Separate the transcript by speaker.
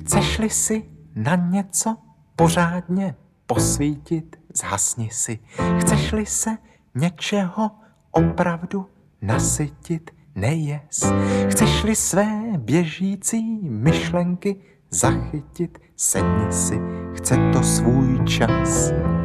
Speaker 1: Chceš-li si na něco pořádně posvítit, zhasni si. Chceš-li se něčeho opravdu nasytit, nejes. Chceš-li své běžící myšlenky zachytit, sedni si. Chce to svůj čas.